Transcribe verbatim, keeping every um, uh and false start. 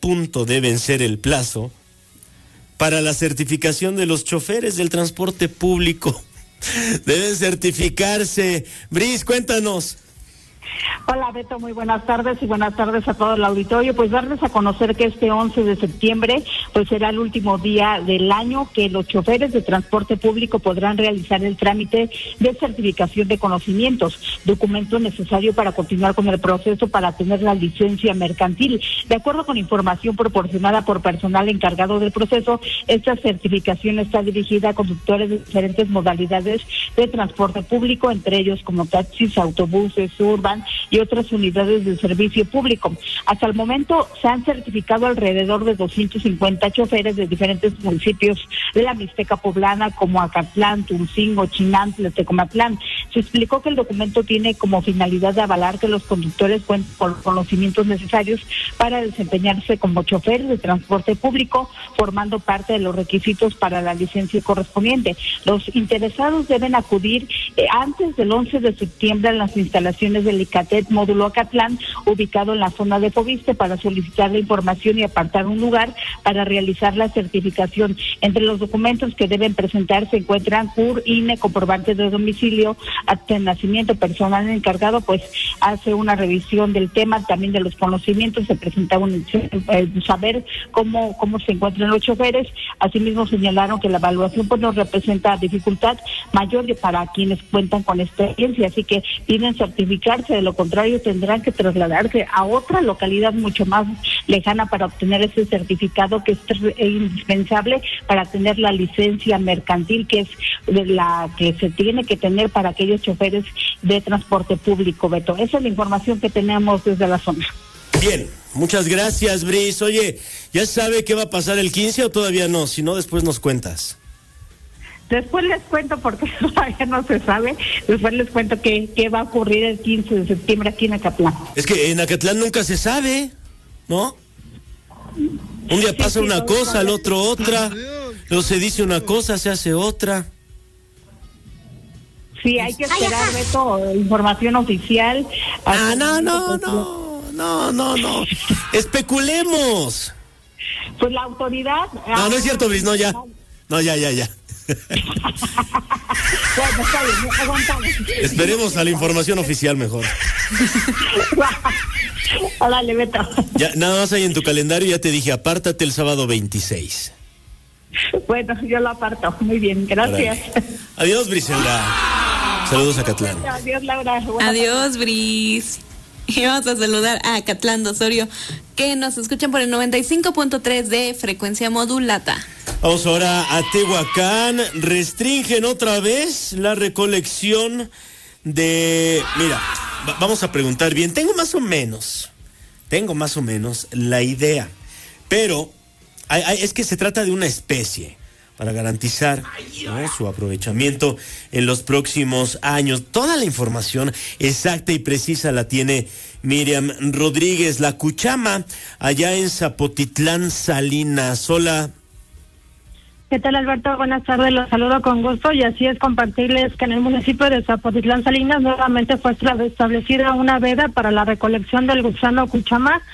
punto de vencer el plazo para la certificación de los choferes del transporte público. Deben certificarse. Bris, cuéntanos. Hola Beto, muy buenas tardes y buenas tardes a todo el auditorio. Pues darles a conocer que este once de septiembre pues será el último día del año que los choferes de transporte público podrán realizar el trámite de certificación de conocimientos, documento necesario para continuar con el proceso para tener la licencia mercantil. De acuerdo con información proporcionada por personal encargado del proceso, esta certificación está dirigida a conductores de diferentes modalidades de transporte público, entre ellos como taxis, autobuses, urban y otras unidades de servicio público. Hasta el momento se han certificado alrededor de doscientos cincuenta choferes de diferentes municipios de la Mixteca poblana como Acatlán, Tulcingo, Chinantla, Tecomatlán. Se explicó que el documento tiene como finalidad de avalar que los conductores cuenten con los conocimientos necesarios para desempeñarse como choferes de transporte público, formando parte de los requisitos para la licencia correspondiente. Los interesados deben acudir eh, antes del once de septiembre a las instalaciones del ICATET módulo Acatlán, ubicado en la zona de Foviste, para solicitar la información y apartar un lugar para realizar la certificación. Entre los documentos que deben presentar se encuentran C U R, I N E, comprobante de domicilio, acta de nacimiento. Personal encargado pues hace una revisión del tema, también de los conocimientos, se presenta un eh, saber cómo cómo se encuentran los choferes. Asimismo señalaron que la evaluación pues no representa dificultad mayor para quienes cuentan con experiencia, así que piden certificarse, de lo contrario tendrán que trasladarse a otra localidad mucho más lejana para obtener ese certificado que es indispensable para tener la licencia mercantil, que es de la que se tiene que tener para aquellos choferes de transporte público, Beto. Esa es la información que tenemos desde la zona. Bien, muchas gracias, Bris. Oye, ¿ya sabe qué va a pasar el quince o todavía no? Si no, después nos cuentas. Después les cuento porque todavía no se sabe. Después les cuento qué, qué va a ocurrir el quince de septiembre aquí en Acatlán. Es que en Acatlán nunca se sabe, ¿no? Un día pasa sí, sí, una cosa, al otro otra. Luego se dice una cosa, se hace otra. Sí, hay que esperar, Beto, información oficial. Ah, no, no, no, no, no, no. Especulemos. Pues la autoridad... No, no es cierto, Bris, no, ya. No, ya, ya, ya. Bueno, está bien, aguantamos. Esperemos a la información oficial mejor. Dale, Beto. Ya, nada más ahí en tu calendario ya te dije, apártate el sábado veintiséis. Bueno, yo lo aparto. Muy bien, gracias. Órale. Adiós, Briselda. Saludos a Acatlán. Adiós, Laura. Buenas Adiós, tardes. Bris. Y vamos a saludar a Acatlán de Osorio, que nos escuchan por el noventa y cinco punto tres de frecuencia modulata. Vamos ahora a Tehuacán. Restringen otra vez la recolección de... Mira, vamos a preguntar bien. Tengo más o menos, tengo más o menos la idea, pero hay, hay, es que se trata de una especie para garantizar, ¿no?, su aprovechamiento en los próximos años. Toda la información exacta y precisa la tiene Miriam Rodríguez, la cuchama, allá en Zapotitlán, Salinas. Hola. ¿Qué tal, Alberto? Buenas tardes, los saludo con gusto, y así es, compartirles que en el municipio de Zapotitlán, Salinas, nuevamente fue establecida una veda para la recolección del gusano cuchama.